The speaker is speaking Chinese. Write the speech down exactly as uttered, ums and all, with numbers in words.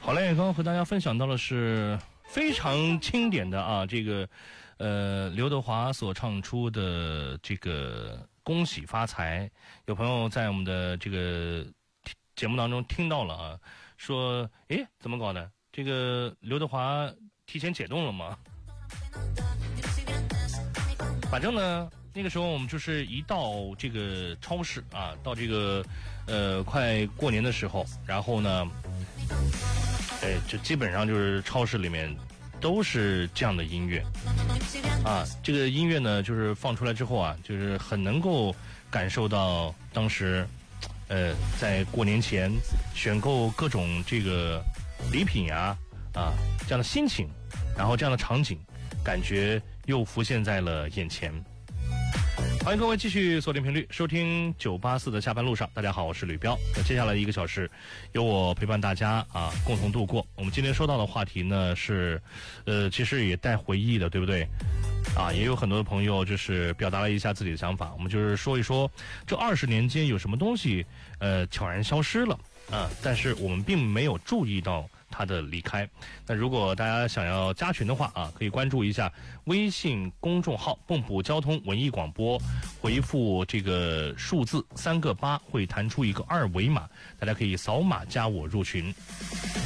好嘞，刚刚和大家分享到的是非常经典的啊，这个呃刘德华所唱出的这个恭喜发财。有朋友在我们的这个节目当中听到了啊，说诶怎么搞的？这个刘德华提前解冻了吗？反正呢，那个时候我们就是一到这个超市啊，到这个呃快过年的时候，然后呢，哎，就基本上就是超市里面都是这样的音乐啊。这个音乐呢，就是放出来之后啊，就是很能够感受到当时呃在过年前选购各种这个礼品呀 啊, 啊这样的心情，然后这样的场景，感觉又浮现在了眼前。欢迎各位继续锁定频率收听九八四的下班路上。大家好，我是吕彪。那接下来一个小时由我陪伴大家啊，共同度过。我们今天说到的话题呢是呃其实也带回忆的，对不对啊？也有很多的朋友就是表达了一下自己的想法。我们就是说一说这二十年间有什么东西呃悄然消失了啊，但是我们并没有注意到他的离开。那如果大家想要加群的话啊，可以关注一下微信公众号蚌埠交通文艺广播，回复这个数字三个八，会弹出一个二维码，大家可以扫码加我入群。